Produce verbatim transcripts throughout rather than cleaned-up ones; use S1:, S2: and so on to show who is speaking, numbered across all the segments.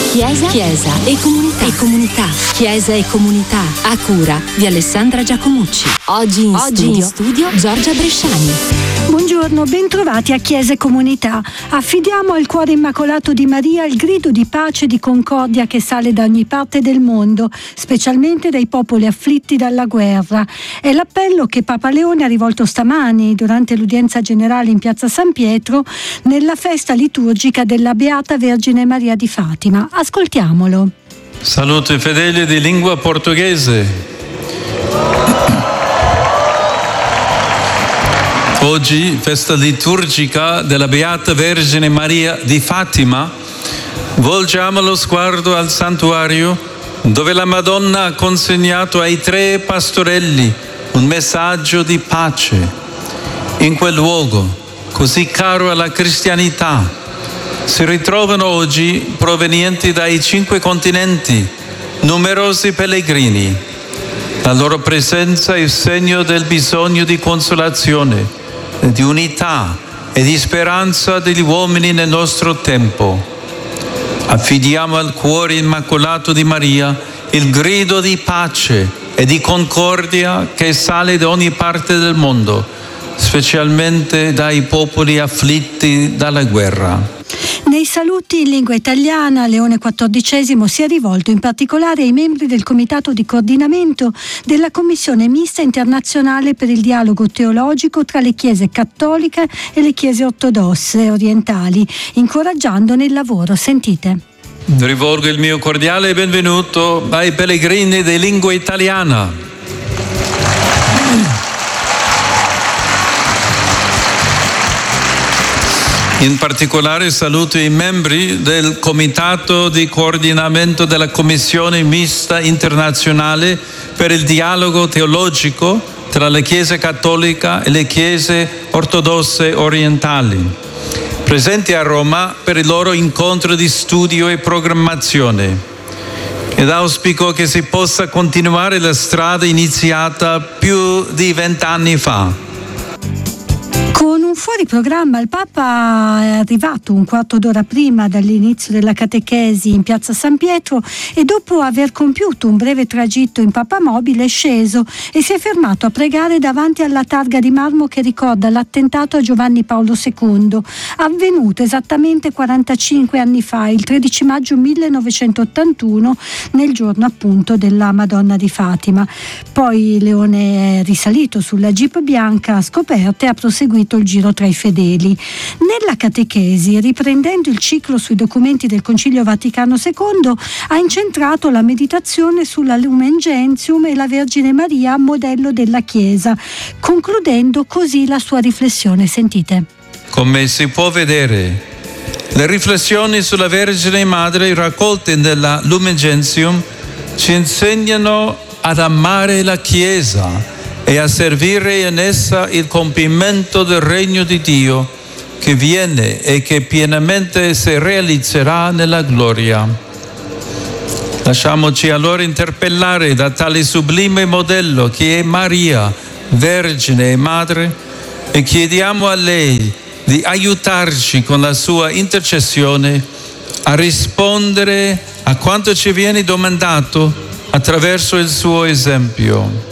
S1: Chiesa, Chiesa e comunità. E comunità. Chiesa e comunità. A cura di Alessandra Giacomucci. Oggi in, Oggi studio, in studio Giorgia Bresciani.
S2: Buongiorno, bentrovati a Chiesa e Comunità. Affidiamo al cuore immacolato di Maria il grido di pace e di concordia che sale da ogni parte del mondo, specialmente dai popoli afflitti dalla guerra. È l'appello che Papa Leone ha rivolto stamani durante l'udienza generale in piazza San Pietro nella festa liturgica della Beata Vergine Maria di Fatima. Ascoltiamolo.
S3: Saluto i fedeli di lingua portoghese. Oggi, festa liturgica della Beata Vergine Maria di Fatima, volgiamo lo sguardo al santuario dove la Madonna ha consegnato ai tre pastorelli un messaggio di pace. In quel luogo, così caro alla cristianità, si ritrovano oggi, provenienti dai cinque continenti, numerosi pellegrini. La loro presenza è il segno del bisogno di consolazione, di unità e di speranza degli uomini nel nostro tempo. Affidiamo al cuore immacolato di Maria il grido di pace e di concordia che sale da ogni parte del mondo, specialmente dai popoli afflitti dalla guerra.
S2: Nei saluti in lingua italiana, Leone quattordicesimo si è rivolto in particolare ai membri del Comitato di Coordinamento della Commissione Mista Internazionale per il Dialogo Teologico tra le Chiese Cattoliche e le Chiese Ortodosse Orientali, incoraggiandone il lavoro. Sentite.
S3: Rivolgo il mio cordiale benvenuto ai pellegrini di lingua italiana. In particolare saluto i membri del Comitato di Coordinamento della Commissione Mista Internazionale per il Dialogo Teologico tra le Chiese Cattoliche e le Chiese Ortodosse Orientali, presenti a Roma per il loro incontro di studio e programmazione. Ed auspico che si possa continuare la strada iniziata più di vent'anni fa.
S2: Con un fuori programma il Papa è arrivato un quarto d'ora prima dall'inizio della catechesi in piazza San Pietro e dopo aver compiuto un breve tragitto in papamobile è sceso e si è fermato a pregare davanti alla targa di marmo che ricorda l'attentato a Giovanni Paolo secondo, avvenuto esattamente quarantacinque anni fa, il tredici maggio millenovecentottantuno, nel giorno appunto della Madonna di Fatima. Poi Leone è risalito sulla Jeep bianca a scoperte e ha proseguito il giro tra i fedeli. Nella catechesi, riprendendo il ciclo sui documenti del Concilio Vaticano secondo, ha incentrato la meditazione sulla Lumen Gentium e la Vergine Maria, modello della Chiesa, concludendo così la sua riflessione. Sentite.
S3: Come si può vedere, le riflessioni sulla Vergine Madre raccolte nella Lumen Gentium ci insegnano ad amare la Chiesa e a servire in essa il compimento del regno di Dio che viene e che pienamente si realizzerà nella gloria. Lasciamoci allora interpellare da tale sublime modello che è Maria, Vergine e Madre, e chiediamo a lei di aiutarci con la sua intercessione a rispondere a quanto ci viene domandato attraverso il suo esempio.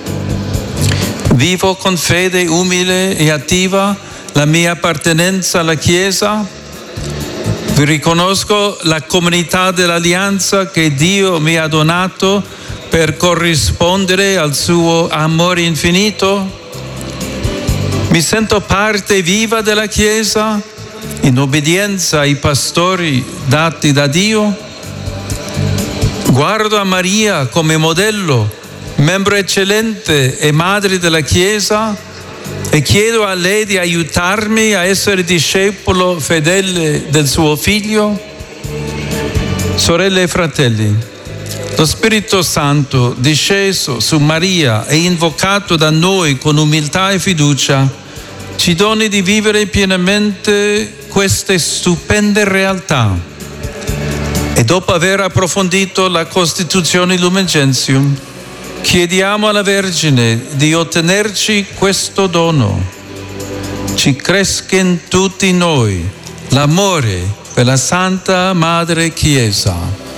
S3: Vivo con fede umile e attiva la mia appartenenza alla Chiesa. Vi riconosco la comunità dell'alleanza che Dio mi ha donato per corrispondere al suo amore infinito. Mi sento parte viva della Chiesa in obbedienza ai pastori dati da Dio. Guardo a Maria come modello, membro eccellente e madre della Chiesa, e chiedo a lei di aiutarmi a essere discepolo fedele del suo Figlio. Sorelle e fratelli, lo Spirito Santo disceso su Maria e invocato da noi con umiltà e fiducia ci doni di vivere pienamente queste stupende realtà. E dopo aver approfondito la Costituzione Lumen Gentium, chiediamo alla Vergine di ottenerci questo dono. Ci cresca in tutti noi l'amore per la Santa Madre Chiesa.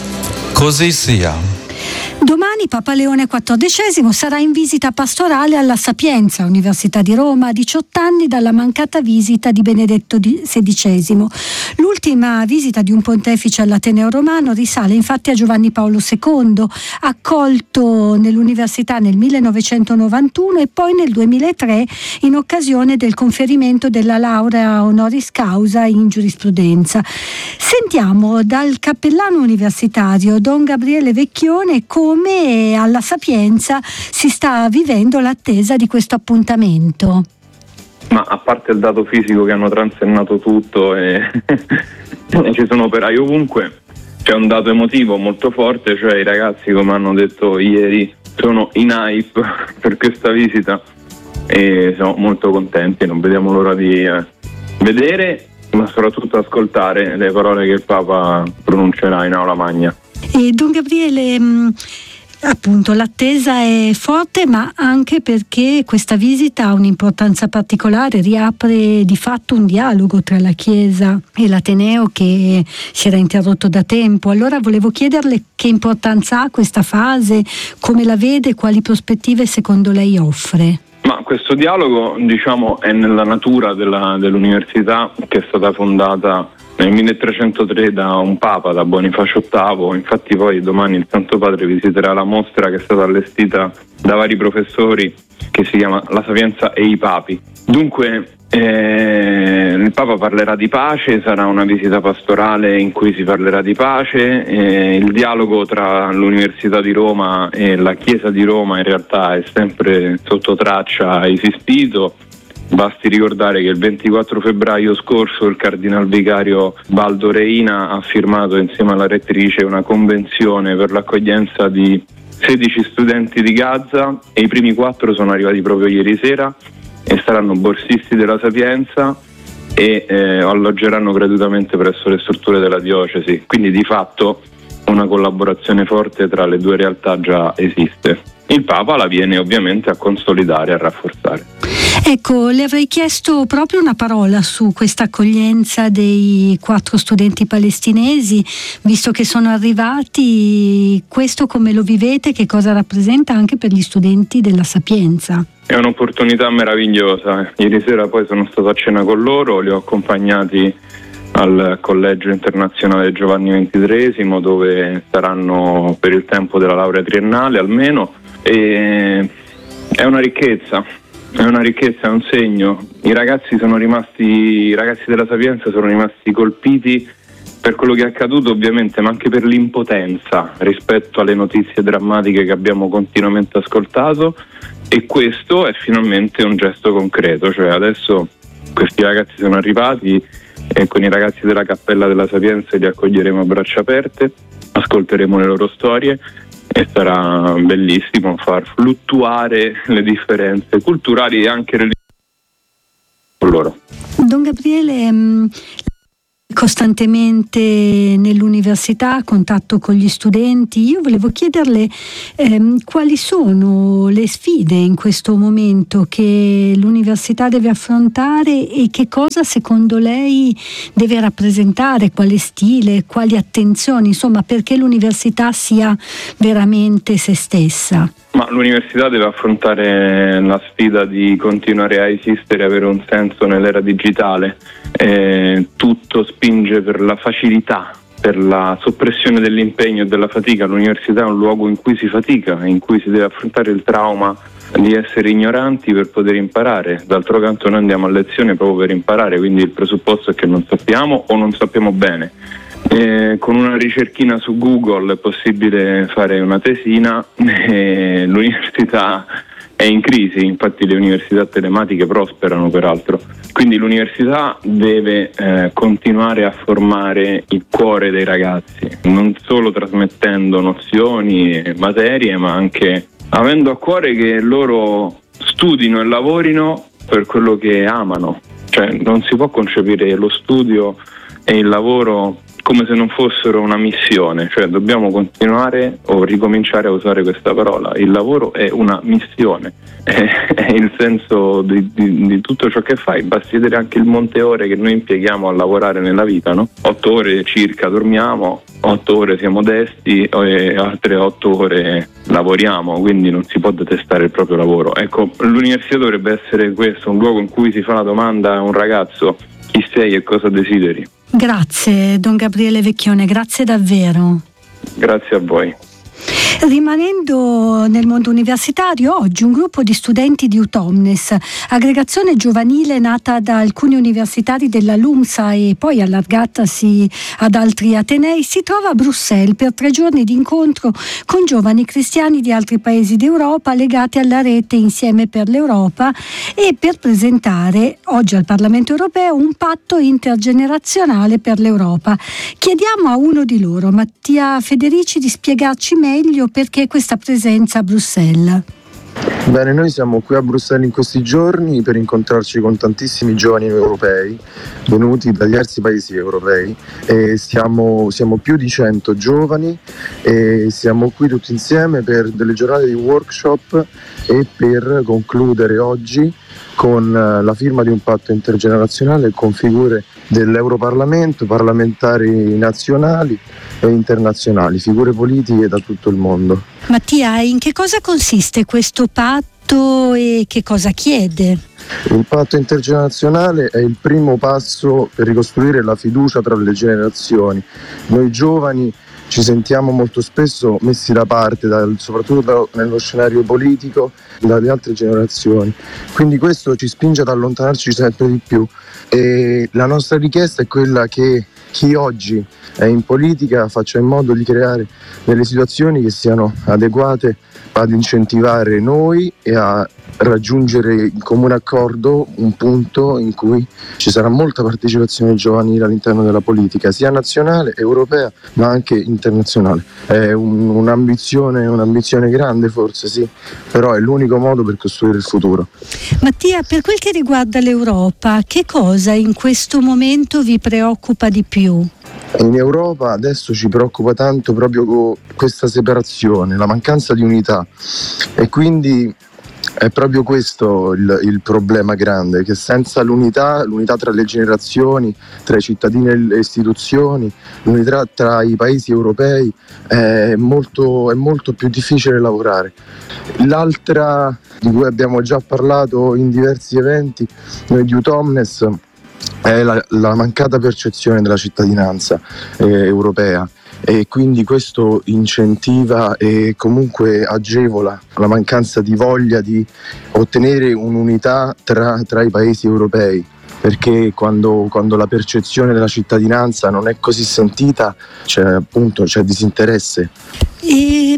S3: Così sia.
S2: Domani Papa Leone quattordicesimo sarà in visita pastorale alla Sapienza, Università di Roma, a diciotto anni dalla mancata visita di Benedetto sedicesimo. L'ultima visita di un pontefice all'Ateneo romano risale infatti a Giovanni Paolo secondo, accolto nell'università nel millenovecentonovantuno e poi nel duemilatré in occasione del conferimento della laurea honoris causa in giurisprudenza. Sentiamo dal cappellano universitario Don Gabriele Vecchione come alla Sapienza si sta vivendo l'attesa di questo appuntamento.
S4: Ma a parte il dato fisico che hanno transennato tutto e ci sono operai ovunque, c'è un dato emotivo molto forte, cioè i ragazzi, come hanno detto ieri, sono in hype per questa visita e siamo molto contenti, non vediamo l'ora di eh, vedere, ma soprattutto ascoltare le parole che il Papa pronuncerà in aula magna.
S2: E Don Gabriele, mh, appunto l'attesa è forte, ma anche perché questa visita ha un'importanza particolare, riapre di fatto un dialogo tra la Chiesa e l'Ateneo che si era interrotto da tempo. Allora volevo chiederle che importanza ha questa fase, come la vede, quali prospettive secondo lei offre?
S4: Ma questo dialogo, diciamo, è nella natura della, dell'università, che è stata fondata nel milletrecentotre da un Papa, da Bonifacio ottavo. Infatti poi domani il Santo Padre visiterà la mostra che è stata allestita da vari professori, che si chiama La Sapienza e i Papi. Dunque eh, il Papa parlerà di pace, sarà una visita pastorale in cui si parlerà di pace, eh, il dialogo tra l'Università di Roma e la Chiesa di Roma in realtà è sempre sotto traccia esistito. Basti ricordare che il ventiquattro febbraio scorso il cardinal vicario Baldo Reina ha firmato insieme alla rettrice una convenzione per l'accoglienza di sedici studenti di Gaza e i primi quattro sono arrivati proprio ieri sera e saranno borsisti della Sapienza e eh, alloggeranno gratuitamente presso le strutture della diocesi, quindi di fatto una collaborazione forte tra le due realtà già esiste. Il Papa la viene ovviamente a consolidare e a rafforzare.
S2: Ecco, le avrei chiesto proprio una parola su questa accoglienza dei quattro studenti palestinesi, visto che sono arrivati. Questo come lo vivete? Che cosa rappresenta anche per gli studenti della Sapienza?
S4: È un'opportunità meravigliosa. Ieri sera poi sono stato a cena con loro, li ho accompagnati al Collegio Internazionale Giovanni ventitreesimo, dove saranno per il tempo della laurea triennale almeno, e è una ricchezza. È una ricchezza, è un segno. I ragazzi sono rimasti, i ragazzi della Sapienza sono rimasti colpiti per quello che è accaduto ovviamente, ma anche per l'impotenza rispetto alle notizie drammatiche che abbiamo continuamente ascoltato, e questo è finalmente un gesto concreto, cioè adesso questi ragazzi sono arrivati e con i ragazzi della Cappella della Sapienza li accoglieremo a braccia aperte, ascolteremo le loro storie e sarà bellissimo far fluttuare le differenze culturali e anche religiose con loro.
S2: Don Gabriele, mh, costantemente nell'università, a contatto con gli studenti, io volevo chiederle ehm, quali sono le sfide in questo momento che l'università deve affrontare e che cosa secondo lei deve rappresentare, quale stile, quali attenzioni, insomma, perché l'università sia veramente se stessa.
S4: Ma l'università deve affrontare la sfida di continuare a esistere e avere un senso nell'era digitale. Eh, tutto spinge per la facilità, per la soppressione dell'impegno e della fatica. L'università è un luogo in cui si fatica, in cui si deve affrontare il trauma di essere ignoranti per poter imparare. D'altro canto noi andiamo a lezione proprio per imparare, quindi il presupposto è che non sappiamo o non sappiamo bene. Eh, con una ricerchina su Google è possibile fare una tesina, eh, l'università è in crisi, infatti le università telematiche prosperano peraltro, quindi l'università deve eh, continuare a formare il cuore dei ragazzi, non solo trasmettendo nozioni e materie, ma anche avendo a cuore che loro studino e lavorino per quello che amano, cioè non si può concepire lo studio e il lavoro come se non fossero una missione, cioè dobbiamo continuare o ricominciare a usare questa parola. Il lavoro è una missione, è, è il senso di, di, di tutto ciò che fai. Basti vedere anche il monte ore che noi impieghiamo a lavorare nella vita, no? Otto ore circa dormiamo, otto ore siamo desti e altre otto ore lavoriamo, quindi non si può detestare il proprio lavoro. Ecco, l'università dovrebbe essere questo, un luogo in cui si fa la domanda a un ragazzo: chi sei e cosa desideri?
S2: Grazie Don Gabriele Vecchione, grazie davvero.
S4: Grazie a voi.
S2: Rimanendo nel mondo universitario, oggi un gruppo di studenti di Utomnes, aggregazione giovanile nata da alcuni universitari della LUMSA e poi allargatasi ad altri atenei, si trova a Bruxelles per tre giorni di incontro con giovani cristiani di altri paesi d'Europa legati alla rete Insieme per l'Europa e per presentare oggi al Parlamento europeo un patto intergenerazionale per l'Europa. Chiediamo a uno di loro, Mattia Federici, di spiegarci meglio perché questa presenza a Bruxelles.
S5: Bene, noi siamo qui a Bruxelles in questi giorni per incontrarci con tantissimi giovani europei venuti da diversi paesi europei e siamo, siamo più di cento giovani e siamo qui tutti insieme per delle giornate di workshop e per concludere oggi con la firma di un patto intergenerazionale con figure dell'Europarlamento, parlamentari nazionali e internazionali, figure politiche da tutto il mondo.
S2: Mattia, in che cosa consiste questo patto e che cosa chiede?
S5: Il patto intergenerazionale è il primo passo per ricostruire la fiducia tra le generazioni. Noi giovani ci sentiamo molto spesso messi da parte, dal, soprattutto da, nello scenario politico, dalle altre generazioni. Quindi questo ci spinge ad allontanarci sempre di più. E la nostra richiesta è quella che chi oggi è in politica faccia in modo di creare delle situazioni che siano adeguate ad incentivare noi e a raggiungere in comune accordo un punto in cui ci sarà molta partecipazione giovanile all'interno della politica, sia nazionale, europea, ma anche internazionale. È un, un'ambizione, un'ambizione grande forse, sì, però è l'unico modo per costruire il futuro.
S2: Mattia, per quel che riguarda l'Europa, che cosa in questo momento vi preoccupa di più?
S5: In Europa adesso ci preoccupa tanto proprio questa separazione, la mancanza di unità, e quindi è proprio questo il, il problema grande, che senza l'unità, l'unità tra le generazioni, tra i cittadini e le istituzioni, l'unità tra i paesi europei è molto, è molto più difficile lavorare. L'altra, di cui abbiamo già parlato in diversi eventi, noi di Utomnes, è la, la mancata percezione della cittadinanza eh, europea. E quindi questo incentiva e comunque agevola la mancanza di voglia di ottenere un'unità tra, tra i paesi europei, perché quando, quando la percezione della cittadinanza non è così sentita c'è appunto c'è disinteresse.
S2: E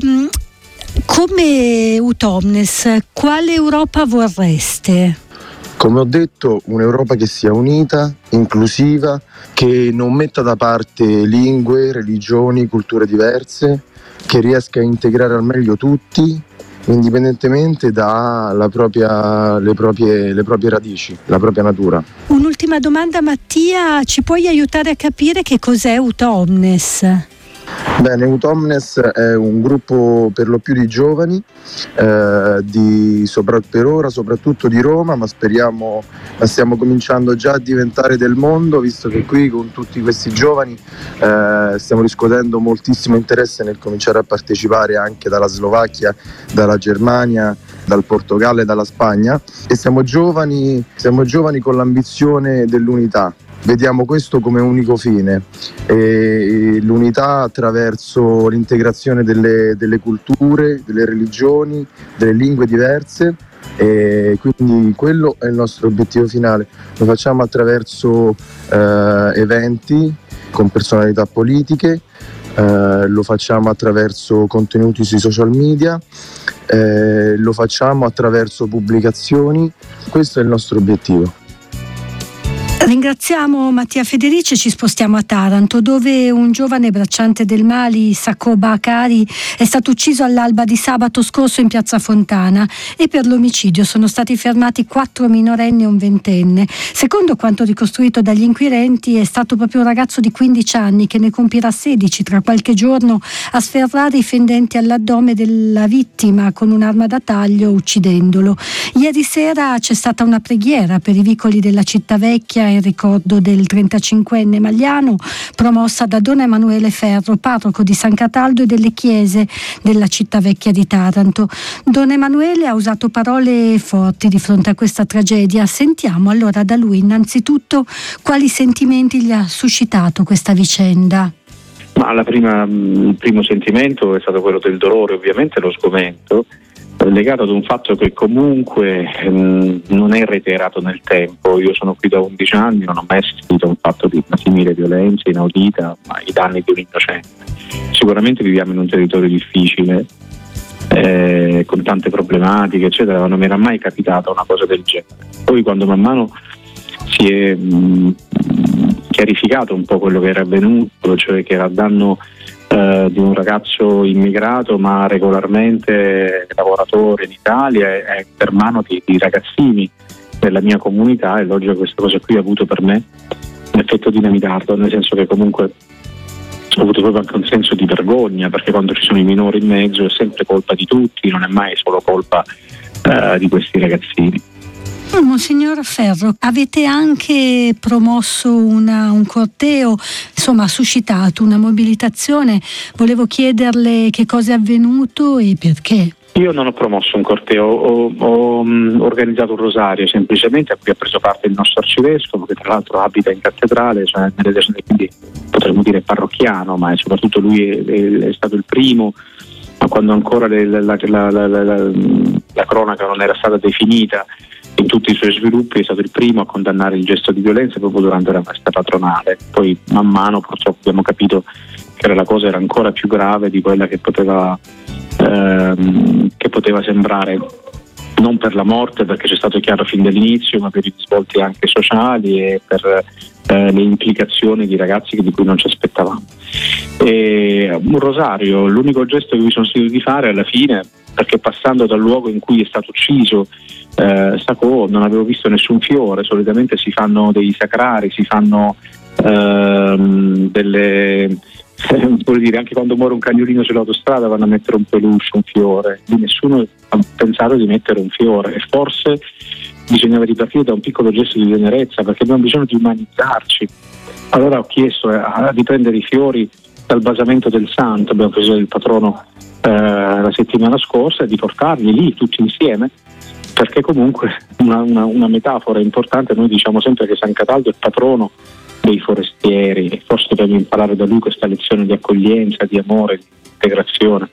S2: come Utomnes, quale Europa vorreste?
S5: Come ho detto, un'Europa che sia unita, inclusiva, che non metta da parte lingue, religioni, culture diverse, che riesca a integrare al meglio tutti, indipendentemente dalle propria, le proprie, le proprie radici, la propria natura.
S2: Un'ultima domanda, Mattia, ci puoi aiutare a capire che cos'è Utomnes?
S5: Bene, Utomnes è un gruppo per lo più di giovani, eh, di, sopra, per ora soprattutto di Roma, ma speriamo, ma stiamo cominciando già a diventare del mondo, visto che qui con tutti questi giovani eh, stiamo riscuotendo moltissimo interesse nel cominciare a partecipare anche dalla Slovacchia, dalla Germania, dal Portogallo e dalla Spagna, e siamo giovani, siamo giovani con l'ambizione dell'unità. Vediamo questo come unico fine, e l'unità attraverso l'integrazione delle, delle culture, delle religioni, delle lingue diverse, e quindi quello è il nostro obiettivo finale. Lo facciamo attraverso eh, eventi con personalità politiche, eh, lo facciamo attraverso contenuti sui social media, eh, lo facciamo attraverso pubblicazioni. Questo è il nostro obiettivo.
S2: Ringraziamo Mattia Federici e ci spostiamo a Taranto, dove un giovane bracciante del Mali, Sakoba Akari, è stato ucciso all'alba di sabato scorso in piazza Fontana, e per l'omicidio sono stati fermati quattro minorenni e un ventenne. Secondo quanto ricostruito dagli inquirenti, è stato proprio un ragazzo di quindici anni, che ne compirà sedici tra qualche giorno, a sferrare i fendenti all'addome della vittima con un'arma da taglio, uccidendolo. Ieri sera c'è stata una preghiera per i vicoli della città vecchia in ricordo del trentacinquenne maliano, promossa da Don Emanuele Ferro, parroco di San Cataldo e delle chiese della città vecchia di Taranto. Don Emanuele ha usato parole forti di fronte a questa tragedia. Sentiamo allora da lui innanzitutto quali sentimenti gli ha suscitato questa vicenda.
S6: Ma la prima, il primo sentimento è stato quello del dolore, ovviamente lo sgomento, legato ad un fatto che comunque ehm, non è reiterato nel tempo. Io sono qui da undici anni, non ho mai assistito a un fatto di una simile violenza inaudita, ma ai danni di un innocente. Sicuramente viviamo in un territorio difficile, eh, con tante problematiche, eccetera, ma non mi era mai capitata una cosa del genere. Poi, quando man mano si è mh, chiarificato un po' quello che era avvenuto, cioè che era a danno eh, di un ragazzo immigrato ma regolarmente lavoratore in Italia e, e per mano di, di ragazzini della mia comunità, è logico che questa cosa qui ha avuto per me un effetto dinamitardo, nel senso che comunque ho avuto proprio anche un senso di vergogna, perché quando ci sono i minori in mezzo è sempre colpa di tutti, non è mai solo colpa eh, di questi ragazzini.
S2: Monsignor Ferro, avete anche promosso una, un corteo, insomma ha suscitato una mobilitazione. Volevo chiederle che cosa è avvenuto e perché.
S6: Io non ho promosso un corteo, ho, ho um, organizzato un rosario semplicemente, a cui ha preso parte il nostro arcivescovo, che tra l'altro abita in cattedrale, cioè nelle, quindi potremmo dire parrocchiano, ma soprattutto lui è, è, è stato il primo, ma quando ancora le, la, la, la, la, la, la cronaca non era stata definita in tutti i suoi sviluppi, è stato il primo a condannare il gesto di violenza proprio durante la festa patronale. Poi man mano purtroppo abbiamo capito che la cosa era ancora più grave di quella che poteva ehm, che poteva sembrare, non per la morte, perché c'è stato chiaro fin dall'inizio, ma per i risvolti anche sociali e per eh, le implicazioni di ragazzi di cui non ci aspettavamo. E un rosario, l'unico gesto che mi sono sentito di fare alla fine, perché passando dal luogo in cui è stato ucciso eh, Sacco non avevo visto nessun fiore. Solitamente si fanno dei sacrari, si fanno ehm, delle vuol dire, anche quando muore un cagnolino sull'autostrada vanno a mettere un peluche, un fiore. Lì nessuno ha pensato di mettere un fiore, e forse bisognava ripartire da un piccolo gesto di tenerezza, perché abbiamo bisogno di umanizzarci. Allora ho chiesto eh, di prendere i fiori dal basamento del santo, abbiamo preso il patrono eh, la settimana scorsa, e di portarli lì tutti insieme, perché comunque una, una, una metafora importante. Noi diciamo sempre che San Cataldo è il patrono dei forestieri, e forse dobbiamo imparare da lui questa lezione di accoglienza, di amore, di integrazione.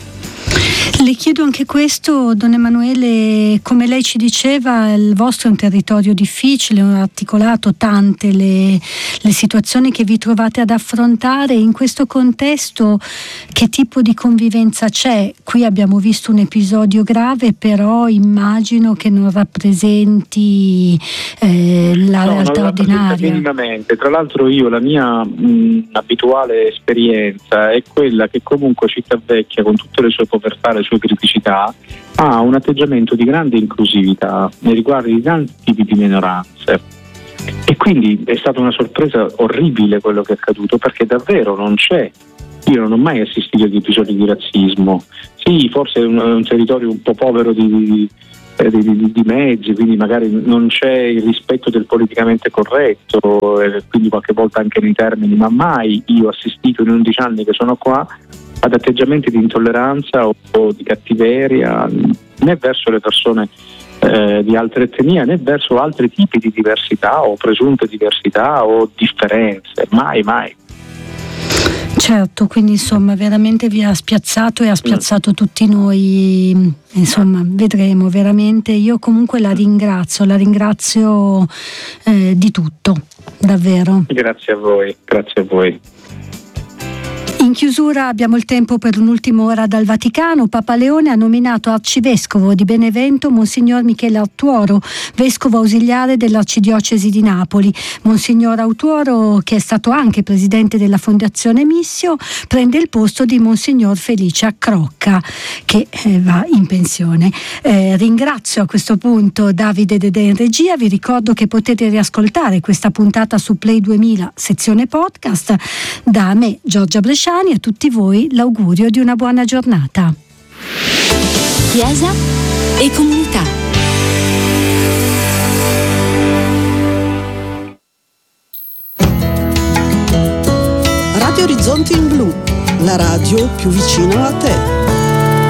S2: Le chiedo anche questo, Don Emanuele, come lei ci diceva, il vostro è un territorio difficile, articolato, tante le, le situazioni che vi trovate ad affrontare. In questo contesto che tipo di convivenza c'è? Qui abbiamo visto un episodio grave, però immagino che non rappresenti eh, la
S6: no,
S2: realtà
S6: non
S2: ordinaria.
S6: Minimamente. Tra l'altro io la mia mh, abituale esperienza è quella che comunque Città Vecchia, con tutte le sue povertà, le sue criticità, ha un atteggiamento di grande inclusività nei riguardi di tanti tipi di minoranze, e quindi è stata una sorpresa orribile quello che è accaduto, perché davvero non c'è, io non ho mai assistito ad episodi di razzismo. Sì, forse è un, un territorio un po' povero di, di, di, di, di mezzi, quindi magari non c'è il rispetto del politicamente corretto, e quindi qualche volta anche nei termini, ma mai io ho assistito in undici anni che sono qua ad atteggiamenti di intolleranza o, o di cattiveria, né verso le persone eh, di altre etnie, né verso altri tipi di diversità o presunte diversità o differenze, mai mai.
S2: Certo, quindi insomma veramente vi ha spiazzato e ha spiazzato tutti noi, insomma vedremo veramente. Io comunque la ringrazio, la ringrazio eh, di tutto, davvero.
S6: Grazie a voi, grazie a voi.
S2: In chiusura abbiamo il tempo per un'ultima ora dal Vaticano. Papa Leone ha nominato arcivescovo di Benevento Monsignor Michele Autuoro, vescovo ausiliare dell'arcidiocesi di Napoli. Monsignor Autuoro, che è stato anche presidente della Fondazione Missio, prende il posto di Monsignor Felice Accrocca, che eh, va in pensione. Eh, ringrazio a questo punto Davide Dedè in regia. Vi ricordo che potete riascoltare questa puntata su Play duemila sezione podcast. Da me, Giorgia Bresciani, e a tutti voi l'augurio di una buona giornata.
S1: Chiesa e comunità.
S7: Radio Orizzonti in Blu, la radio più vicino a te.